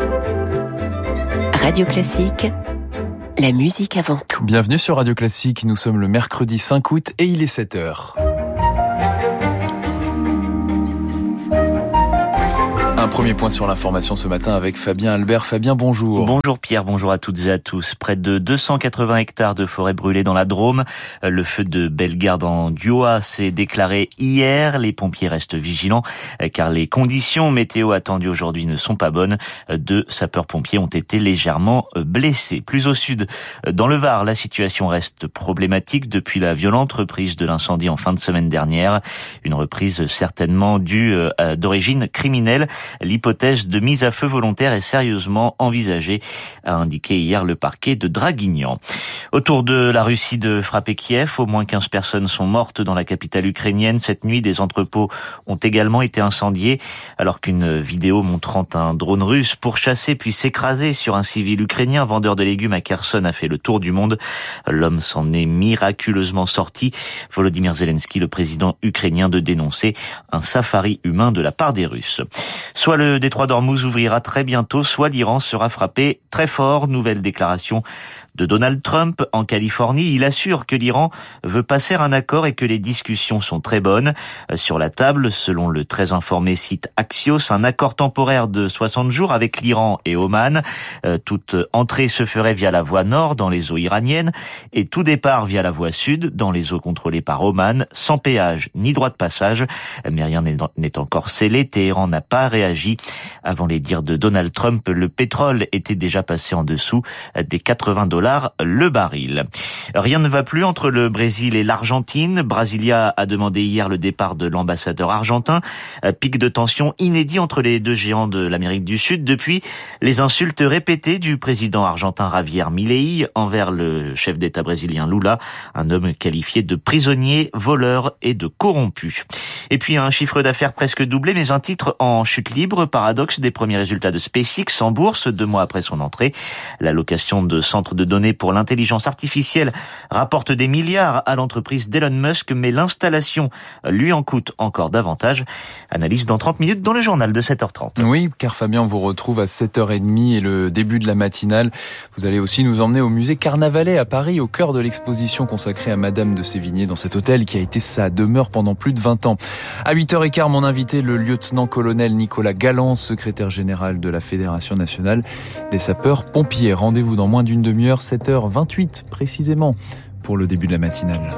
Radio Classique, la musique avant tout. Bienvenue sur Radio Classique, nous sommes le mercredi 5 août et il est 7h. Un premier point sur l'information ce matin avec Fabien Albert. Fabien, bonjour. Bonjour Pierre, bonjour à toutes et à tous. Près de 280 hectares de forêt brûlée dans la Drôme. Le feu de Bellegarde en Diois s'est déclaré hier. Les pompiers restent vigilants car les conditions météo attendues aujourd'hui ne sont pas bonnes. 2 sapeurs-pompiers ont été légèrement blessés. Plus au sud, dans le Var, la situation reste problématique depuis la violente reprise de l'incendie en fin de semaine dernière. Une reprise certainement due d'origine criminelle. L'hypothèse de mise à feu volontaire est sérieusement envisagée, a indiqué hier le parquet de Draguignan. Autour de la Russie de frapper Kiev, au moins 15 personnes sont mortes dans la capitale ukrainienne. Cette nuit, des entrepôts ont également été incendiés, alors qu'une vidéo montrant un drone russe pourchasser puis s'écraser sur un civil ukrainien vendeur de légumes à Kherson a fait le tour du monde. L'homme s'en est miraculeusement sorti. Volodymyr Zelensky, le président ukrainien, de dénoncer un safari humain de la part des Russes. Soit le détroit d'Ormuz ouvrira très bientôt, soit l'Iran sera frappé très fort. Nouvelle déclaration de Donald Trump en Californie. Il assure que l'Iran veut passer un accord et que les discussions sont très bonnes. Sur la table, selon le très informé site Axios, un accord temporaire de 60 jours avec l'Iran et Oman. Toute entrée se ferait via la voie nord dans les eaux iraniennes et tout départ via la voie sud dans les eaux contrôlées par Oman, sans péage ni droit de passage. Mais rien n'est encore scellé. Téhéran n'a pas réagi. Avant les dires de Donald Trump, le pétrole était déjà passé en dessous des $80 le baril. Rien ne va plus entre le Brésil et l'Argentine. Brasilia a demandé hier le départ de l'ambassadeur argentin. Pic de tension inédit entre les deux géants de l'Amérique du Sud depuis les insultes répétées du président argentin Javier Milei envers le chef d'État brésilien Lula, un homme qualifié de prisonnier, voleur et de corrompu. Et puis un chiffre d'affaires presque doublé, mais un titre en chute libre, paradoxe des premiers résultats de SpaceX en bourse 2 mois après son entrée. La location de centres de données pour l'intelligence artificielle rapporte des milliards à l'entreprise d'Elon Musk, mais l'installation lui en coûte encore davantage. Analyse dans 30 minutes dans le journal de 7h30. Oui, car Fabien, on vous retrouve à 7h30 et le début de la matinale. Vous allez aussi nous emmener au musée Carnavalet à Paris, au cœur de l'exposition consacrée à Madame de Sévigné dans cet hôtel qui a été sa demeure pendant plus de 20 ans. À 8h15, mon invité, le lieutenant-colonel Nicolas Galland, secrétaire général de la Fédération nationale des sapeurs-pompiers. Rendez-vous dans moins d'une demi-heure, 7h28 précisément, pour le début de la matinale.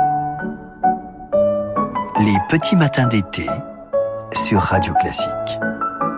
Les petits matins d'été sur Radio Classique.